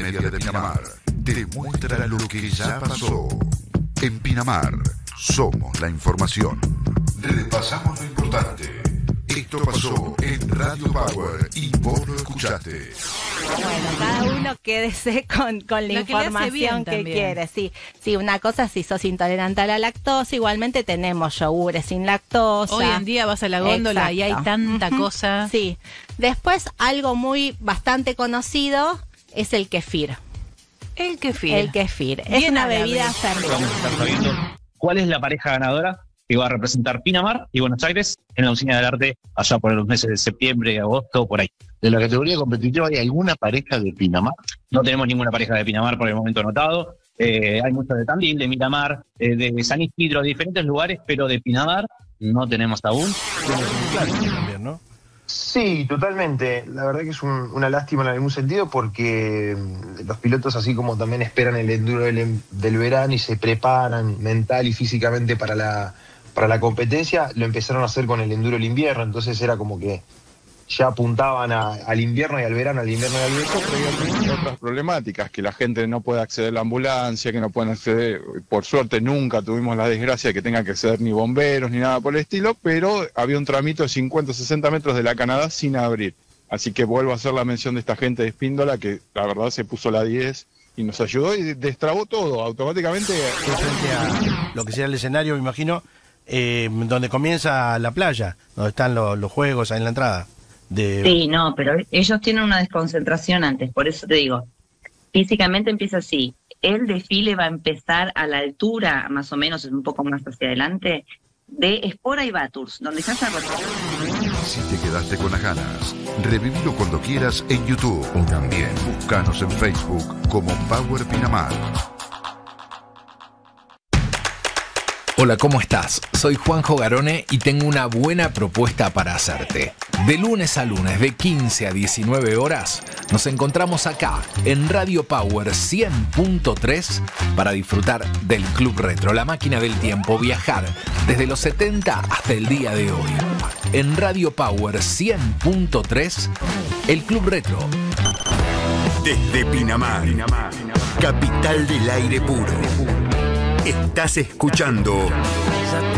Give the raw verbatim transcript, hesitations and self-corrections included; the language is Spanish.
media de Pinamar te muestra lo que ya pasó. En Pinamar somos la información. Repasamos lo importante. Esto pasó en Radio Power y vos lo escuchaste. Bueno, cada uno quédese con, con la Lo que le hace información bien que también. quiere. Sí, sí, una cosa, si sos intolerante a la lactosa, igualmente tenemos yogures sin lactosa. Hoy en día vas a la góndola y hay Exacto. tanta Ujú. cosa. Sí. Después, algo muy bastante conocido es el kefir. El kefir. El kefir. Es Bien una árabe. bebida fermentada. Vamos a estar sabiendo cuál es la pareja ganadora que va a representar Pinamar y Buenos Aires en la Usina del Arte allá por los meses de septiembre, agosto, por ahí. De la categoría competitiva, ¿hay alguna pareja de Pinamar? No tenemos ninguna pareja de Pinamar por el momento anotado. Eh, hay muchos de Tandil, de Miramar, eh, de San Isidro, de diferentes lugares, pero de Pinamar no tenemos aún. También, ¿no? Sí, totalmente. La verdad que es un- una lástima en algún sentido porque mm, los pilotos, así como también esperan el enduro del, del verano y se preparan mental y físicamente para la, para la competencia, lo empezaron a hacer con el enduro del invierno. Entonces era como que ya apuntaban a- al invierno y al verano, al invierno y al verano. Hay otras problemáticas, que la gente no puede acceder a la ambulancia, que no pueden acceder, por suerte nunca tuvimos la desgracia de que tengan que acceder ni bomberos ni nada por el estilo, pero había un tramito de cincuenta o sesenta metros de la Canadá sin abrir. Así que vuelvo a hacer la mención de esta gente de Espíndola, que la verdad se puso la diez y nos ayudó y destrabó todo automáticamente. Frente a lo que sea el escenario, me imagino, eh, donde comienza la playa, donde están lo- los juegos ahí en la entrada. De... Sí, no, pero ellos tienen una desconcentración antes, por eso te digo, físicamente empieza así, el desfile va a empezar a la altura, más o menos, un poco más hacia adelante, de Espora y Baturs, donde ya se ha recorrido. Si te quedaste con las ganas, revivilo cuando quieras en YouTube. O también búscanos en Facebook como Power Pinamar. Hola, ¿cómo estás? Soy Juanjo Garone y tengo una buena propuesta para hacerte. De lunes a lunes, de quince a diecinueve horas, nos encontramos acá en Radio Power cien punto tres para disfrutar del Club Retro, la máquina del tiempo, viajar desde los setenta hasta el día de hoy. En Radio Power cien punto tres, el Club Retro. Desde Pinamar, capital del aire puro. Estás escuchando